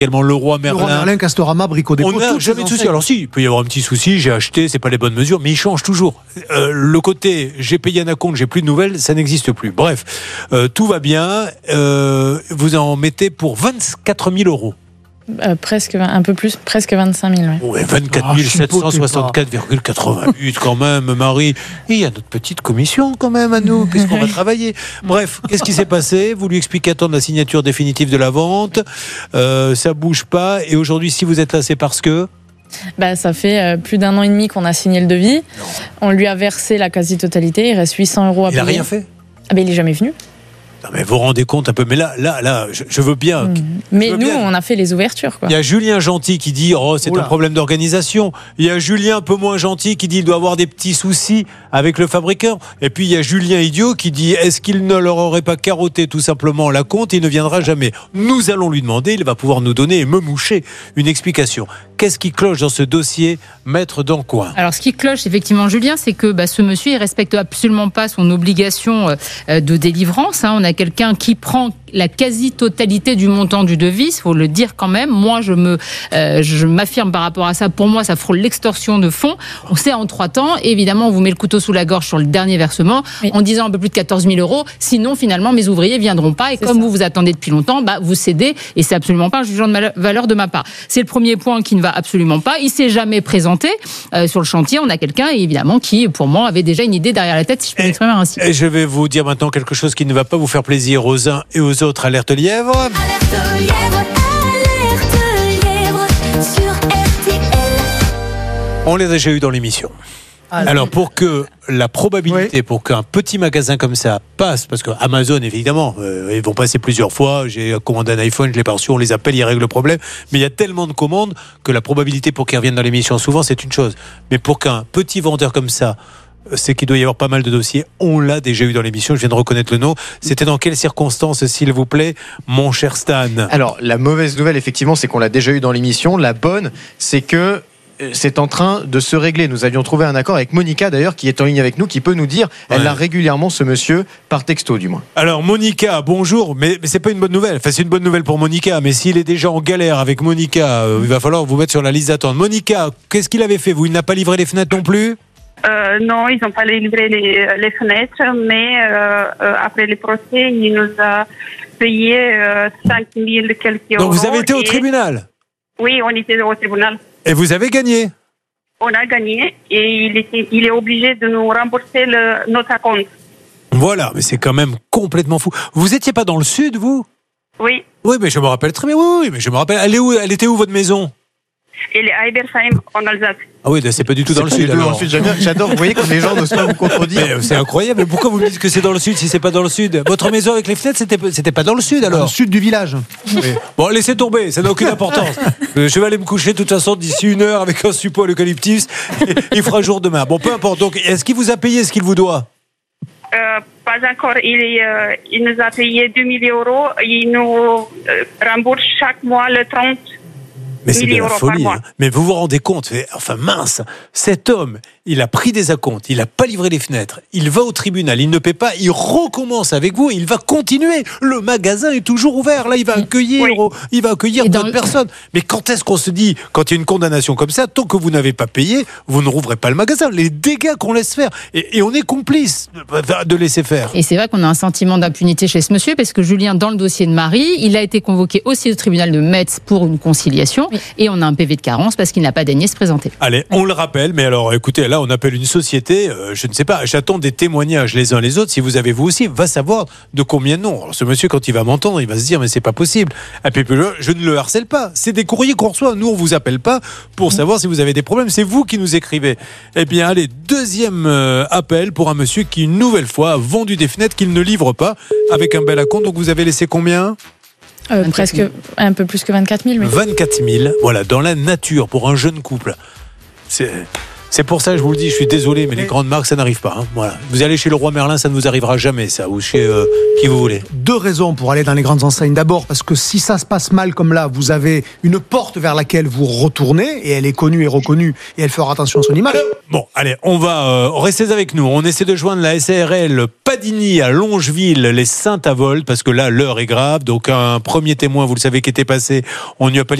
également Leroy Merlin, Castorama, Brico Dépôt. On n'a jamais de souci. Alors si, il peut y avoir un petit souci, j'ai acheté, c'est pas les bonnes mesures, mais il change toujours. Le côté j'ai payé un acompte, j'ai plus de nouvelles, ça n'existe plus. Bref, tout va bien. Vous en mettez pour 24 000 €. Presque, un peu plus, presque 25 000. Ouais, 24 764,88 quand même, Marie. Et il y a notre petite commission quand même à nous, puisqu'on va travailler. Bref, qu'est-ce qui s'est passé ? Vous lui expliquez attendre la signature définitive de la vente. Ça bouge pas. Et aujourd'hui, si vous êtes là, c'est parce que... Ça fait plus d'1 an et demi qu'on a signé le devis. Non. On lui a versé la quasi-totalité. Il reste 800 € à payer. Il n'a rien fait ? Il n'est jamais venu. Non mais vous vous rendez compte un peu, mais là, je veux bien. Mais nous, on a fait les ouvertures, quoi. Il y a Julien Gentil qui dit c'est un problème d'organisation. Il y a Julien un peu moins gentil qui dit il doit avoir des petits soucis avec le fabricant. Et puis il y a Julien idiot qui dit est-ce qu'il ne leur aurait pas carotté tout simplement la compte et il ne viendra jamais. Nous allons lui demander, il va pouvoir nous donner et me moucher une explication. Qu'est-ce qui cloche dans ce dossier, maître Dancoing ? Alors ce qui cloche effectivement, Julien, c'est que ce monsieur il respecte absolument pas son obligation de délivrance. On a quelqu'un qui prend la quasi-totalité du montant du devis, il faut le dire quand même. Moi, je m'affirme par rapport à ça. Pour moi, ça frôle l'extorsion de fonds. On sait en 3 temps. Et évidemment, on vous met le couteau sous la gorge sur le dernier versement en disant un peu plus de 14 000 €. Sinon, finalement, mes ouvriers viendront pas. Et c'est comme ça. Vous attendez depuis longtemps, vous cédez. Et c'est absolument pas un jugement de valeur de ma part. C'est le premier point qui ne va absolument pas. Il s'est jamais présenté sur le chantier. On a quelqu'un, évidemment, qui, pour moi, avait déjà une idée derrière la tête, si je peux m'exprimer ainsi. Et je vais vous dire maintenant quelque chose qui ne va pas vous faire plaisir aux uns et aux autres. Alerte lièvre. Alerte lièvre, alerte lièvre sur RTL. On l'a déjà eu dans l'émission. Alors pour que la probabilité, pour qu'un petit magasin comme ça passe, parce que Amazon évidemment, ils vont passer plusieurs fois, j'ai commandé un iPhone, je l'ai pas reçu, on les appelle, ils règlent le problème, mais il y a tellement de commandes que la probabilité pour qu'ils reviennent dans l'émission souvent c'est une chose, mais pour qu'un petit vendeur comme ça, c'est qu'il doit y avoir pas mal de dossiers. On l'a déjà eu dans l'émission, je viens de reconnaître le nom. C'était dans quelles circonstances, s'il vous plaît, mon cher Stan ? Alors, la mauvaise nouvelle, effectivement, c'est qu'on l'a déjà eu dans l'émission. La bonne, c'est que c'est en train de se régler. Nous avions trouvé un accord avec Monica, d'ailleurs, qui est en ligne avec nous, qui peut nous dire, elle l'a régulièrement, ce monsieur, par texto, du moins. Alors, Monica, bonjour, mais c'est pas une bonne nouvelle. Enfin, c'est une bonne nouvelle pour Monica, mais s'il est déjà en galère avec Monica, il va falloir vous mettre sur la liste d'attente. Monica, qu'est-ce qu'il avait fait ? Il n'a pas livré les fenêtres non plus ? Non, ils n'ont pas livré les fenêtres, mais après le procès, il nous a payé 5 000 quelques euros. Donc vous avez été au tribunal ? Oui, on était au tribunal. Et vous avez gagné ? On a gagné et il est obligé de nous rembourser notre compte. Voilà, mais c'est quand même complètement fou. Vous n'étiez pas dans le sud, vous ? Oui. Oui, mais je me rappelle très bien. Oui, mais je me rappelle. Elle était où votre maison ? Elle est à Ebersheim, en Alsace. Ah oui, c'est pas du tout dans le sud. Alors. J'adore, vous voyez, quand les gens n'osent pas vous contredire. Mais c'est incroyable. Mais pourquoi vous me dites que c'est dans le sud si c'est pas dans le sud ? Votre maison avec les fenêtres, c'était pas dans le sud alors ? Dans le sud du village. Oui. Bon, laissez tomber, ça n'a aucune importance. Je vais aller me coucher de toute façon d'ici 1 heure avec un suppôt à l'eucalyptus. Il fera jour demain. Bon, peu importe. Donc, est-ce qu'il vous a payé ce qu'il vous doit ? Pas encore. Il nous a payé 2 000 €. Il nous rembourse chaque mois le 30 Mais c'est de la folie. Hein. Mais vous vous rendez compte, enfin mince, cet homme, il a pris des acomptes, il n'a pas livré les fenêtres, il va au tribunal, il ne paie pas, il recommence avec vous et il va continuer. Le magasin est toujours ouvert. Là, il va accueillir, d'autres personnes. Mais quand est-ce qu'on se dit, quand il y a une condamnation comme ça, tant que vous n'avez pas payé, vous ne rouvrez pas le magasin. Les dégâts qu'on laisse faire. Et on est complice de laisser faire. Et c'est vrai qu'on a un sentiment d'impunité chez ce monsieur, parce que Julien, dans le dossier de Marie, il a été convoqué aussi au tribunal de Metz pour une conciliation. Et on a un PV de carence parce qu'il n'a pas daigné se présenter. Allez, on le rappelle, mais alors écoutez, là on appelle une société, je ne sais pas, j'attends des témoignages les uns les autres, si vous avez vous aussi, va savoir de combien de noms. Alors ce monsieur, quand il va m'entendre, il va se dire mais c'est pas possible. Et puis je ne le harcèle pas, c'est des courriers qu'on reçoit, nous on vous appelle pas pour savoir si vous avez des problèmes, c'est vous qui nous écrivez. Eh bien allez, deuxième appel pour un monsieur qui une nouvelle fois a vendu des fenêtres qu'il ne livre pas avec un bel acompte. Donc vous avez laissé combien ? Presque un peu plus que 24 000. Oui. 24 000, voilà, dans la nature pour un jeune couple. C'est pour ça, je vous le dis, je suis désolé, mais les grandes marques, ça n'arrive pas. Hein. Voilà. Vous allez chez Leroy Merlin, ça ne vous arrivera jamais, ça, ou chez qui vous voulez. 2 raisons pour aller dans les grandes enseignes. D'abord, parce que si ça se passe mal comme là, vous avez une porte vers laquelle vous retournez, et elle est connue et reconnue, et elle fera attention à son image. Bon, allez, on va rester avec nous. On essaie de joindre la SARL Padini à Longeville, les Saintes-Avold, parce que là, l'heure est grave. Donc, un premier témoin, vous le savez, qui était passé, on n'y a pas